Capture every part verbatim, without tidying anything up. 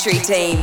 History Team.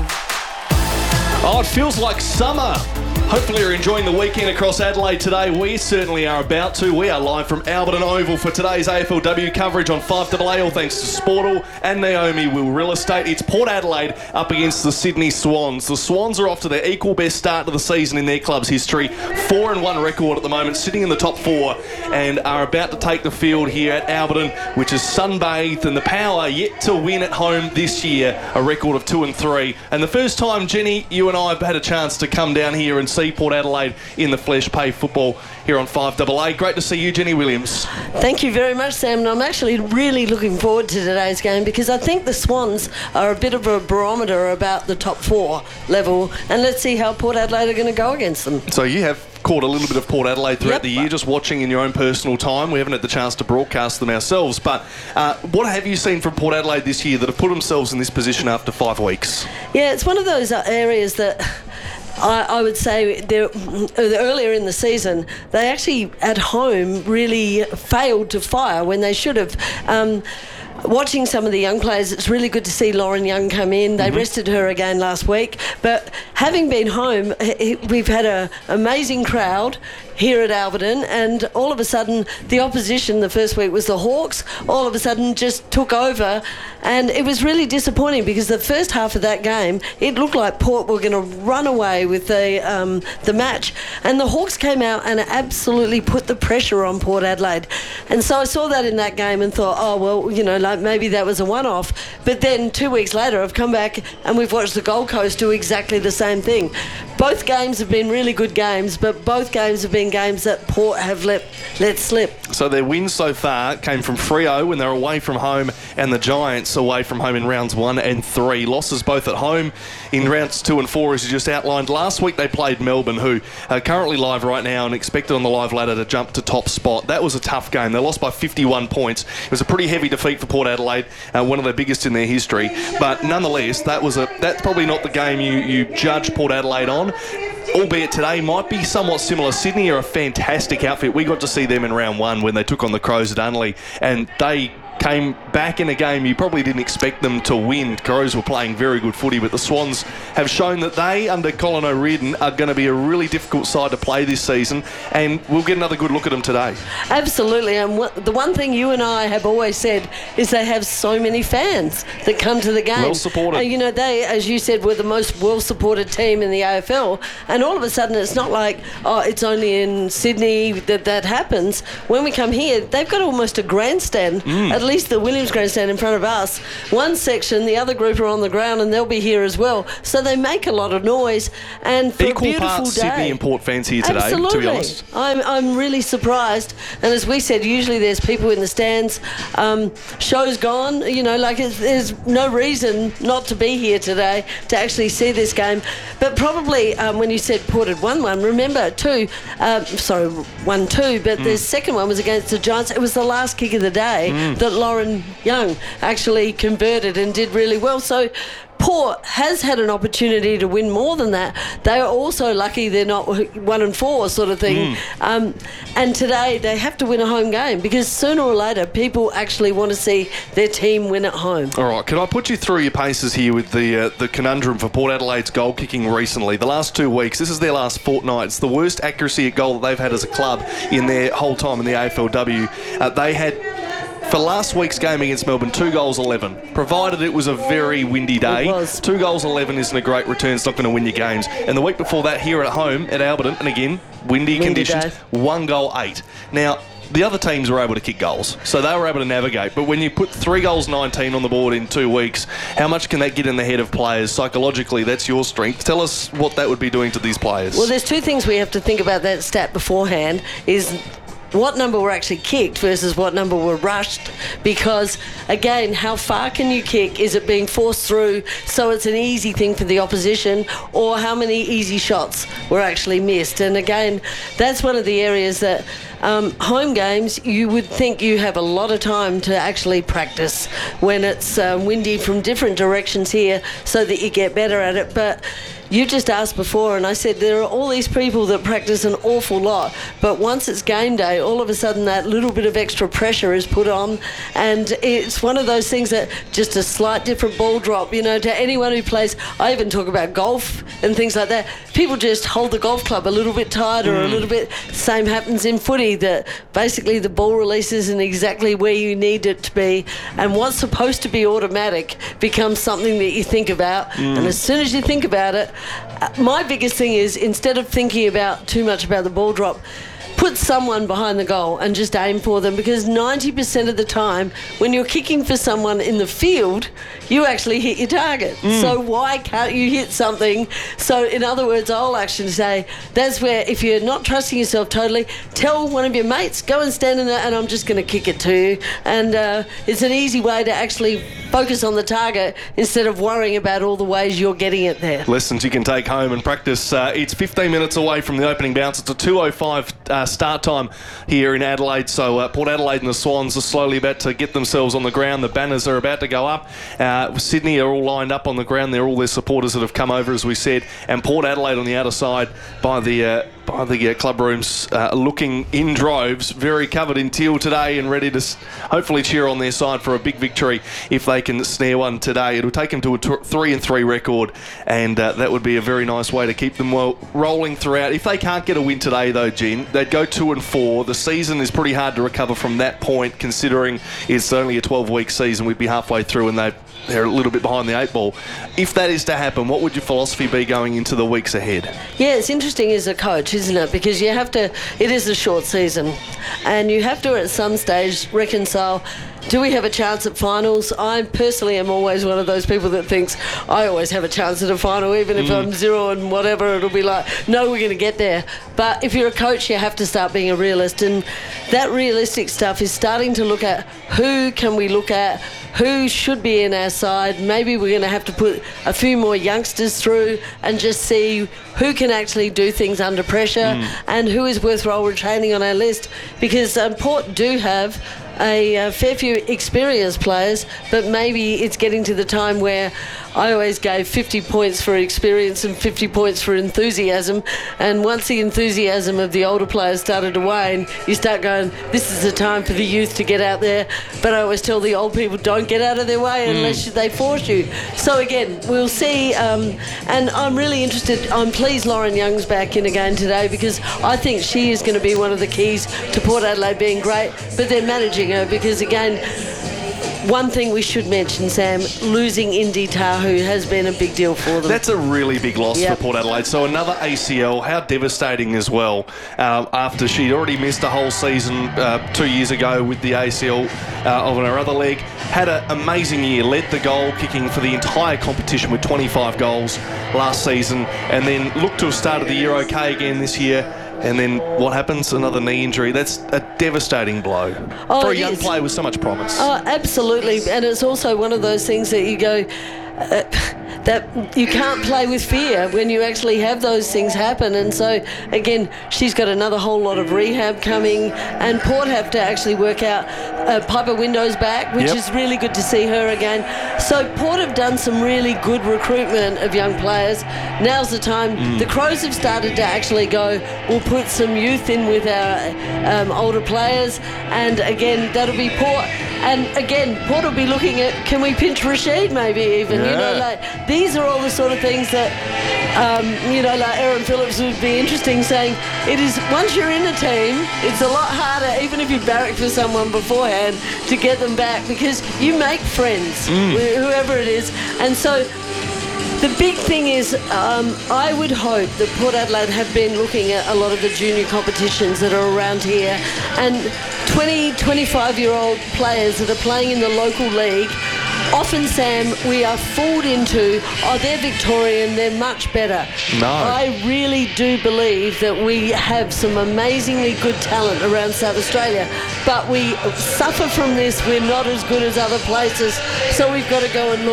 Oh, it feels like summer. Hopefully you're enjoying the weekend across Adelaide today. We certainly are about to. We are live from Alberton Oval for today's A F L W coverage on five A A, all thanks to Sportal and Naomi Will Real Estate. It's Port Adelaide up against the Sydney Swans. The Swans are off to their equal best start to the season in their club's history. Four and one record at the moment, sitting in the top four, and are about to take the field here at Alberton, which is sunbathed, and the Power yet to win at home this year, a record of two and three. And the first time, Jenny, you and I have had a chance to come down here and see Port Adelaide in the flesh, pay football here on five A A. Great to see you, Jenny Williams. Thank you very much, Sam. And I'm actually really looking forward to today's game because I think the Swans are a bit of a barometer about the top four level, and let's see how Port Adelaide are going to go against them. So you have caught a little bit of Port Adelaide throughout Yep. the year, just watching in your own personal time. We haven't had the chance to broadcast them ourselves, but uh, what have you seen from Port Adelaide this year that have put themselves in this position after five weeks? Yeah, it's one of those uh, areas that I, I would say they're, earlier in the season, they actually at home really failed to fire when they should have. Um, Watching some of the young players, it's really good to see Lauren Young come in. They mm-hmm. rested her again last week. But having been home, we've had an amazing crowd here at Alberton, and all of a sudden the opposition the first week was the Hawks, all of a sudden just took over, and it was really disappointing because the first half of that game it looked like Port were going to run away with the um, the match, and the Hawks came out and absolutely put the pressure on Port Adelaide. And so I saw that in that game and thought, oh well, you know, like maybe that was a one-off. But then two weeks later I've come back and we've watched the Gold Coast do exactly the same thing. Both games have been really good games, but both games have been games that Port have let let slip. So their wins so far came from Freo when they're away from home, and the Giants away from home in rounds one and three. Losses both at home in rounds two and four, as you just outlined. Last week they played Melbourne, who are currently live right now and expected on the live ladder to jump to top spot. That was a tough game. They lost by fifty-one points. It was a pretty heavy defeat for Port Adelaide, uh, one of their biggest in their history. But nonetheless, that was a that's probably not the game you, you judge Port Adelaide on. Albeit today might be somewhat similar. Sydney are a fantastic outfit. We got to see them in round one when they took on the Crows at Unley, and they came back in a game you probably didn't expect them to win. Crows were playing very good footy, but the Swans have shown that they, under Colin O'Riordan, are going to be a really difficult side to play this season, and we'll get another good look at them today. Absolutely, and w- the one thing you and I have always said is they have so many fans that come to the game. Well supported. Uh, you know, they, as you said, were the most well-supported team in the A F L, and all of a sudden it's not like, oh, it's only in Sydney that that happens. When we come here, they've got almost a grandstand, mm. at least the Williams grandstand in front of us. One section, the other group are on the ground, and they'll be here as well. So they make a lot of noise, and for equal a beautiful parts day. Sydney and Port fans here today, Absolutely. to be honest. I'm I'm really surprised, and as we said, usually there's people in the stands. Um, show's gone, you know, like it's, there's no reason not to be here today to actually see this game. But probably um, when you said Port had won one, remember two, uh, sorry, one two, but mm. the second one was against the Giants. It was the last kick of the day mm. that Lauren Young actually converted and did really well. So Port has had an opportunity to win more than that. They are also lucky they're not one and four sort of thing. Mm. Um, and today they have to win a home game because sooner or later people actually want to see their team win at home. All right, can I put you through your paces here with the uh, the conundrum for Port Adelaide's goal kicking recently? The last two weeks, this is their last fortnight. It's the worst accuracy at goal that they've had as a club in their whole time in the A F L W. Uh, they had, for last week's game against Melbourne, two goals eleven. Provided it was a very windy day, two goals eleven isn't a great return. It's not going to win your games. And the week before that, here at home at Alberton, and again, windy, windy conditions, day. one goal eight. Now, the other teams were able to kick goals, so they were able to navigate. But when you put three goals nineteen on the board in two weeks, how much can that get in the head of players? Psychologically, that's your strength. Tell us what that would be doing to these players. Well, there's two things we have to think about that stat beforehand is what number were actually kicked versus what number were rushed, because again, how far can you kick? Is it being forced through so it's an easy thing for the opposition, or how many easy shots were actually missed? And again, that's one of the areas that um, home games, you would think you have a lot of time to actually practice when it's uh, windy from different directions here so that you get better at it. But you just asked before, and I said there are all these people that practice an awful lot, but once it's game day, all of a sudden that little bit of extra pressure is put on, and it's one of those things that just a slight different ball drop, you know, to anyone who plays. I even talk about golf and things like that. People just hold the golf club a little bit tighter, mm. or a little bit. Same happens in footy, that basically the ball release isn't exactly where you need it to be, and what's supposed to be automatic becomes something that you think about, mm. and as soon as you think about it, my biggest thing is, instead of thinking about too much about the ball drop, put someone behind the goal and just aim for them, because ninety percent of the time when you're kicking for someone in the field, you actually hit your target. Mm. So why can't you hit something? So in other words, I'll actually say that's where, if you're not trusting yourself totally, tell one of your mates, go and stand in there and I'm just going to kick it to you. And uh, it's an easy way to actually focus on the target instead of worrying about all the ways you're getting it there. Lessons you can take home and practice. Uh, it's fifteen minutes away from the opening bounce. It's a two oh five uh, start time here in Adelaide. So uh, Port Adelaide and the Swans are slowly about to get themselves on the ground. The banners are about to go up. Uh, Sydney are all lined up on the ground. They're all their supporters that have come over, as we said. And Port Adelaide on the outer side by the uh, by the uh, club rooms, uh, looking in droves, very covered in teal today, and ready to s- hopefully cheer on their side for a big victory if they can snare one today. It'll take them to a t- three and three record, and uh, that would be a very nice way to keep them well rolling throughout. If they can't get a win today, though, Gin, they'd go two and four. The season is pretty hard to recover from that point, considering it's only a twelve-week season. We'd be halfway through, and they've they're a little bit behind the eight ball. If that is to happen, what would your philosophy be going into the weeks ahead? Yeah, it's interesting as a coach, isn't it? Because you have to, it is a short season, and you have to at some stage reconcile, do we have a chance at finals? I personally am always one of those people that thinks I always have a chance at a final, even if mm. I'm zero and whatever, it'll be like, no, we're going to get there. But if you're a coach, you have to start being a realist, and that realistic stuff is starting to look at who can we look at, who should be in our side. Maybe we're going to have to put a few more youngsters through and just see who can actually do things under pressure, mm. and who is worthwhile retaining on our list, because um, Port do have a, a fair few experienced players, but maybe it's getting to the time where I always gave fifty points for experience and fifty points for enthusiasm, and once the enthusiasm of the older players started to wane, you start going, this is the time for the youth to get out there. But I always tell the old people, don't get out of their way unless mm. they force you. So again, we'll see, um, and I'm really interested. I'm pleased Lauren Young's back in again today, because I think she is going to be one of the keys to Port Adelaide being great, but they're managing her, because again, one thing we should mention, Sam, losing Indy Tahu has been a big deal for them. That's a really big loss yep. for Port Adelaide. So another A C L, how devastating as well, uh, after she'd already missed a whole season uh, two years ago with the A C L uh, of her other leg. Had an amazing year, led the goal kicking for the entire competition with twenty-five goals last season, and then looked to have started the year okay again this year. And then what happens? Another knee injury. That's a devastating blow oh, for a young is. player with so much promise. Oh, absolutely. And it's also one of those things that you go, uh, that you can't play with fear when you actually have those things happen. And so, again, she's got another whole lot of rehab coming, and Port have to actually work out uh, Piper Windows back, which yep. is really good to see her again. So Port have done some really good recruitment of young players. Now's the time. Mm. The Crows have started to actually go, we'll put some youth in with our um, older players, and again, that'll be Port. And again, Port will be looking at, can we pinch Rashid maybe even? Yeah. You know, like, these are all the sort of things that, um, you know, like Aaron Phillips would be interesting saying, it is, once you're in a team, it's a lot harder, even if you barrack for someone beforehand, to get them back, because you make friends, mm. with whoever it is. And so the big thing is, um, I would hope that Port Adelaide have been looking at a lot of the junior competitions that are around here, and twenty, twenty-five-year-old players that are playing in the local league. Often, Sam, we are fooled into, oh, they're Victorian, they're much better. No. I really do believe that we have some amazingly good talent around South Australia, but we suffer from this. We're not as good as other places, so we've got to go and look.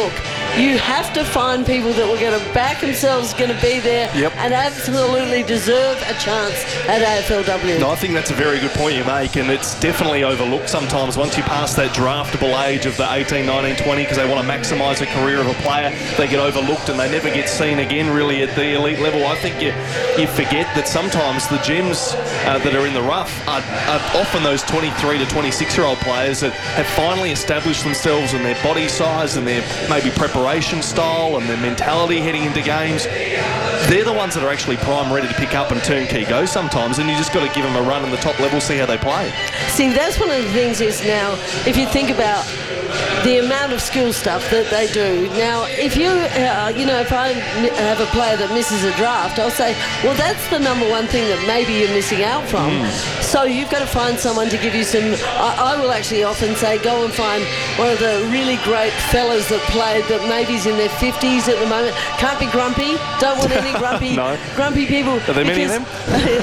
you have to find people that were going to back themselves, going to be there, Yep. and absolutely deserve a chance at A F L W. No, I think that's a very good point you make, and it's definitely overlooked sometimes once you pass that draftable age of the eighteen, nineteen, twenty, because they want to maximise the career of a player. They get overlooked and they never get seen again really at the elite level. I think you, you forget that sometimes the gems uh, that are in the rough are, are often those twenty-three to twenty-six-year-old players that have finally established themselves in their body size and their maybe preparation style and their mentality heading into games. They're the ones that are actually prime ready to pick up and turnkey go sometimes, and you just got to give them a run in the top level, see how they play. See, that's one of the things is now, if you think about the amount of school stuff that they do. Now, if you, uh, you know, if I have a player that misses a draft, I'll say, well, that's the number one thing that maybe you're missing out from. Mm. So you've got to find someone to give you some, I, I will actually often say, go and find one of the really great fellas that played that maybe is in their fifties at the moment. Can't be grumpy. Don't want any grumpy, no. grumpy people. Are there many of them?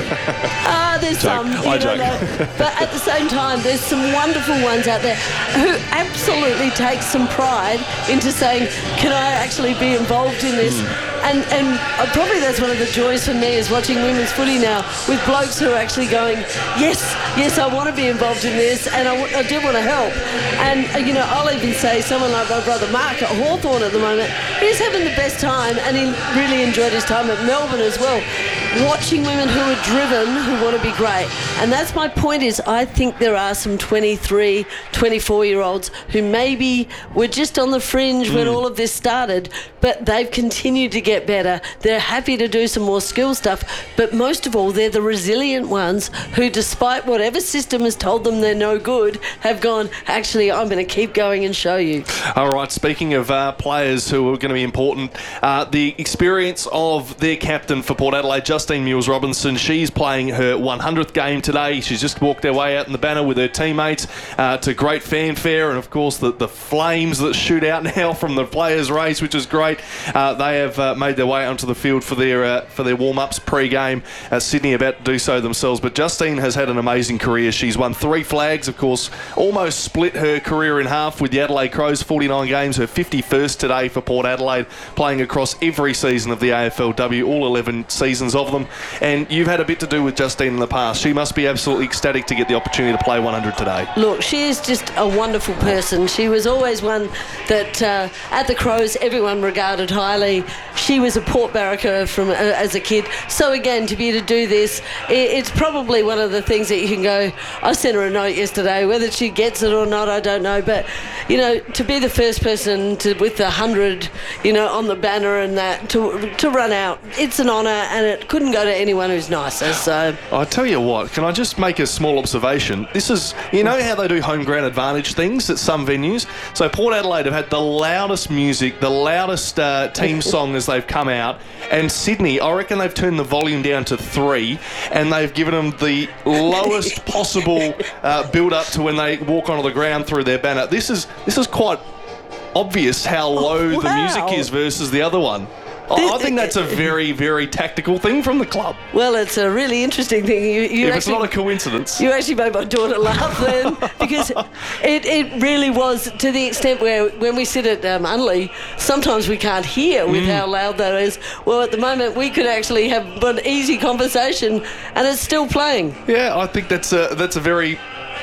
Ah, uh, there's joke. some. You I know, joke. like, but at the same time, there's some wonderful ones out there who absolutely take some pride into saying, can I actually be involved in this? Mm. And and uh, probably that's one of the joys for me is watching women's footy now with blokes who are actually going, yes, yes, I want to be involved in this, and I, w- I do want to help. And, uh, you know, I'll even say someone like my brother Mark at Hawthorn at the moment, he's having the best time, and he really enjoyed his time at Melbourne as well, watching women who are driven, who want to be great. And that's my point is I think there are some twenty-three, twenty-four-year-olds who maybe were just on the fringe mm. when all of this started, but they've continued to get better. They're happy to do some more skill stuff, but most of all, they're the resilient ones who, despite whatever system has told them they're no good, have gone, actually, I'm going to keep going and show you. All right, speaking of uh, players who are going to be important, uh, the experience of their captain for Port Adelaide, Justine Mules-Robinson, she's playing her one hundredth game today. She's just walked her way out in the banner with her teammates uh, to great fanfare, and of course the, the flames that shoot out now from the players' race, which is great. Uh, they have uh, made their way onto the field for their uh, for their warm-ups pre-game. Uh, Sydney about to do so themselves, but Justine has had an amazing career. She's won three flags, of course, almost split her career in half with the Adelaide Crows, forty-nine games, her fifty-first today for Port Adelaide, playing across every season of the A F L W, all eleven seasons of them. And you've had a bit to do with Justine in the past. She must be absolutely ecstatic to get the opportunity to play one hundred today. Look, she is just a wonderful person. She was always one that uh, at the Crows everyone regarded highly. She was a Port Barracker from uh, as a kid. So again, to be able to do this, it, it's probably one of the things that you can go, I sent her a note yesterday, whether she gets it or not, I don't know. But, you know, to be the first person to with the one hundred, you know, on the banner and that, to to run out, it's an honour, and it couldn't go to anyone who's nicer. So I tell you what, can I just make a small observation? This is, you know how they do home ground advantage things at some venues? So Port Adelaide have had the loudest music, the loudest uh, team song as they've come out, and Sydney, I reckon they've turned the volume down to three, and they've given them the lowest possible uh, build-up to when they walk onto the ground through their banner. This is this is quite obvious how low oh, wow. the music is versus the other one. I think that's a very, very tactical thing from the club. Well, it's a really interesting thing. You, you if actually, it's not a coincidence. You actually made my daughter laugh then, because it, it really was to the extent where when we sit at um, Unley, sometimes we can't hear with mm. how loud that is. Well, at the moment, we could actually have an easy conversation, and it's still playing. Yeah, I think that's a, that's a very...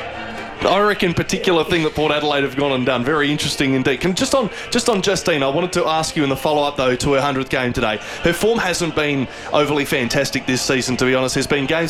I reckon particular thing that Port Adelaide have gone and done. Very interesting indeed. Can, just on just on Justine, I wanted to ask you in the follow-up, though, to her one hundredth game today. Her form hasn't been overly fantastic this season, to be honest. There's been games